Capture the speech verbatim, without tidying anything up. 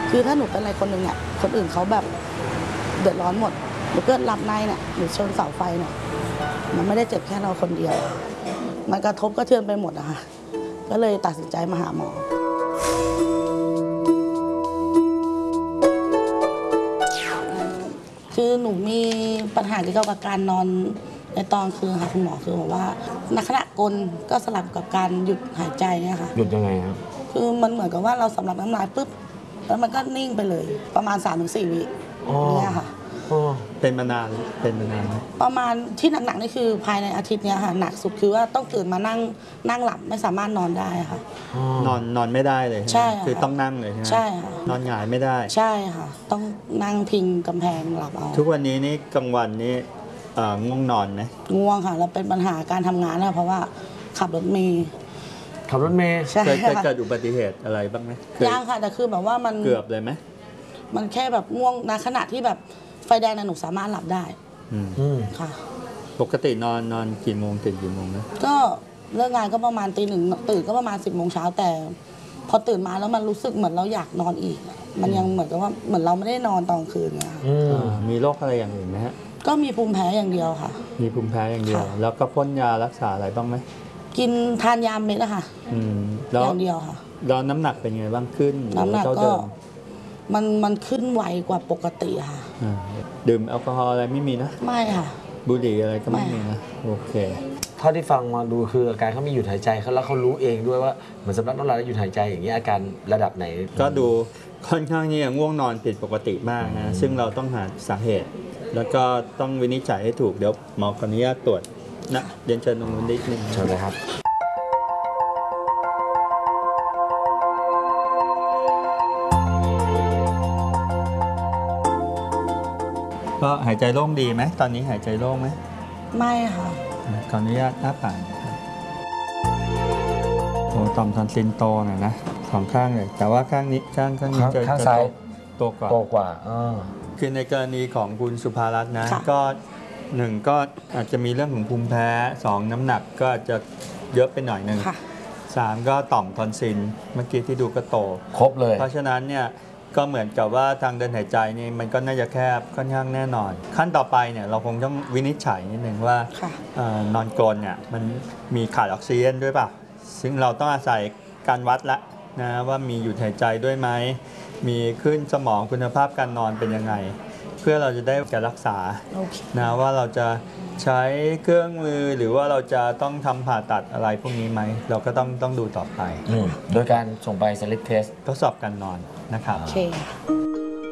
คือถ้าหนูเป็นอะไรคนหนึ่งเนี่ยคนอื่นเขาแบบเดือดร้อนหมดหนูเกิดหลับในเนี่ยหรือชนเสาไฟเนี่ยมันไม่ได้เจ็บแค่เราคนเดียวมันกระทบกระเทือนไปหมดอะค่ะก็เลยตัดสินใจมาหาหมอคือหนูมีปัญหาเกี่ยวกับการนอนในตอนคืนค่ะคุณหมอคือบอกว่าในขณะกลก็สลับกับการหยุดหายใจเนี่ยค่ะหยุดยังไงครับคือมันเหมือนกับว่าเราสำลักน้ำลายปุ๊บแล้วมันก็นิ่งไปเลยประมาณ สามถึงสี่ วิเนี่ยค่ะเป็นมานานเป็นมานานประมาณที่หนักๆนี่คือภายในอาทิตย์นี้ค่ะหนักสุดคือว่าต้องตื่นมานั่งนั่งหลับไม่สามารถนอนได้ค่ะนอนนอนไม่ได้เลยใช่คือต้องนั่งเลยใช่ไหมใช่ค่ะนอนหงายไม่ได้ใช่ค่ะต้องนั่งพิงกำแพงหลับเอาทุกวันนี้นี่กลางวันนี่ง่วงนอนไหมง่วงค่ะแล้วเป็นปัญหาการทำงานนะเพราะว่าขับรถเมล์ขับรถเมล์เคยเกิดอุบัติเหตุอะไรบ้างไหมยังค่ะแต่คือแบบว่ามันเกือบเลยไหมมันแค่แบบง่วงในขณะที่แบบไฟแดงนะหนูสามารถหลับได้ค่ะปกตินอนนอนกี่โมงตื่นกี่โมงนะก็เลิกงานก็ประมาณตีหนึ่งตื่นก็ประมาณสิบโมงเช้าแต่พอตื่นมาแล้วมันรู้สึกเหมือนเราอยากนอนอีกมันยังเหมือนกับว่าเหมือนเราไม่ได้นอนตอนคืนไงค่ะมีโรคอะไรอย่างอื่นไหมฮะก็มีภูมิแพ้อย่างเดียวค่ะมีภูมิแพ้อย่างเดียวแล้วก็พ่นยารักษาอะไรบ้างไหมกินทานยาเม็ดอะค่ะอย่างเดียวค่ะแล้วน้ำหนักเป็นไงบ้างขึ้นน้ำหนักก็มันมันขึ้นไวกว่าปกติค่ะดื่มแอลกอฮอล์อะไรไม่มีนะไม่ค่ะบุหรี่อะไรก็ไม่มีนะโอเคเท่าที่ฟังมาดูคืออาการเขามีหยุดหายใจเขาแล้วเขารู้เองด้วยว่าเหมือนสำลักน้ำลายแล้วหยุดหายใจอย่างนี้อาการระดับไหนก็ดูค่อนข้างนี่ง่วงนอนผิดปกติมากนะซึ่งเราต้องหาสาเหตุแล้วก็ต้องวินิจฉัยให้ถูกเดี๋ยวหมอขออนุญาตตรวจนะเรียนเชิญตรงนู้นนิดนึงเชิญเลยครับก็หายใจโล่งดีไหมตอนนี้หายใจโล่งไหมไม่ค่ะขออนุญาตหน้าปากครับโอ้ต่อมทอนซิลโตหน่อยนะสองข้างเลยแต่ว่าข้างนี้ข้างข้างนี้จะข้างซ้ายโตกว่าโตกว่าคือในกรณีของคุณสุภารัตน์นะก็หนึ่งก็อาจจะมีเรื่องของภูมิแพ้สองน้ำหนักก็อาจจะเยอะไปหน่อยนึงสามก็ต่อมทอนซิลเมื่อกี้ที่ดูก็โตครบเลยเพราะฉะนั้นเนี่ยก็เหมือนกับว่าทางเดินหายใจนี่มันก็น่าจะแคบค่อนข้างแน่นอนขั้นต่อไปเนี่ยเราคงต้องวินิจฉัยนิดนึงว่านอนกรนเนี่ยมันมีขาดออกซิเจนด้วยป่ะซึ่งเราต้องอาศัยการวัดละนะว่ามีหยุดหายใจด้วยไหมมีขึ้นสมองคุณภาพการนอนเป็นยังไงเพื่อเราจะได้การรักษานะว่าเราจะใช้เครื่องมือหรือว่าเราจะต้องทำผ่าตัดอะไรพวกนี้ไหมเราก็ต้องต้องดูต่อไปโดยการส่งไป Sleep Test ทดสอบการนอนนะครับโอเค